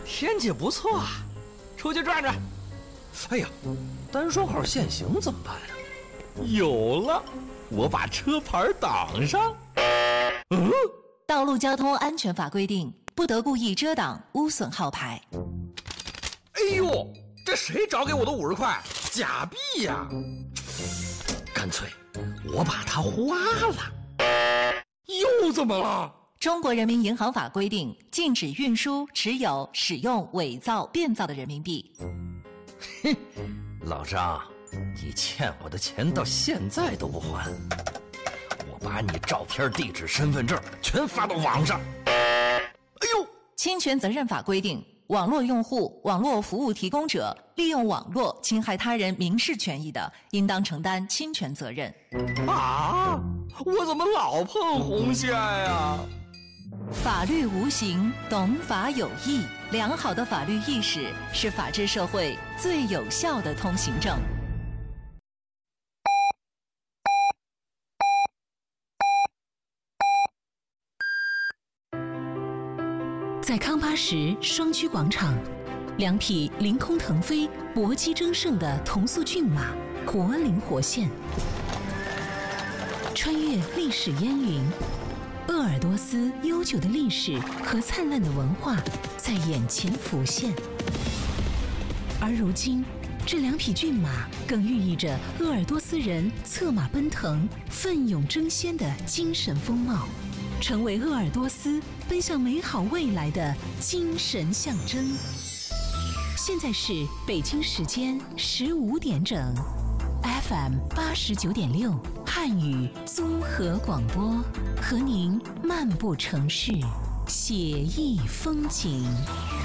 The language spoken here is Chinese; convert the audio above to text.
天气不错啊，出去转转。哎呀，单双号限行怎么办呀？有了，我把车牌挡上。 道路交通安全法规定，不得故意遮挡、污损号牌。 哎呦，这谁找给我的50块？假币呀！干脆我把它花了。又怎么了？ 中国人民银行法规定，禁止运输、持有、使用伪造、变造的人民币。 哼，老张，你欠我的钱到现在都不还，我把你照片、地址、身份证全发到网上。哎呦！ 侵权责任法规定，网络用户、网络服务提供者利用网络侵害他人民事权益的，应当承担侵权责任。 啊！我怎么老碰红线呀？ 法律无形，懂法有义。良好的法律意识是法治社会最有效的通行证。 在康巴什双曲广场，2匹凌空腾飞、搏击争胜的同速骏马，活灵活现，穿越历史烟云。鄂尔多斯悠久的历史和灿烂的文化在眼前浮现，而如今，这2匹骏马更寓意着鄂尔多斯人策马奔腾、奋勇争先的精神风貌，成为鄂尔多斯奔向美好未来的精神象征。现在是北京时间15点整。FM 89.6汉语综合广播，和您漫步城市，写意风景。